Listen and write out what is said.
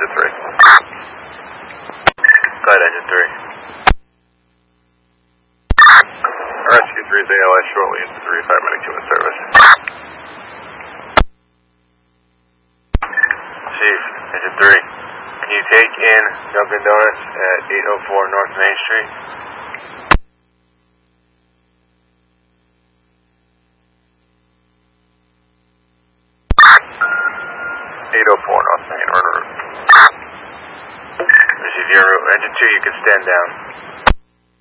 engine 3. Go ahead, engine 3. Rescue 3 is ALS shortly into 3, 5-minute queue in service. Chief, engine 3. Can you take in Dunkin' Donuts at 804 North Main Street? North Main, en route. This is your route. Engine 2, you can stand down.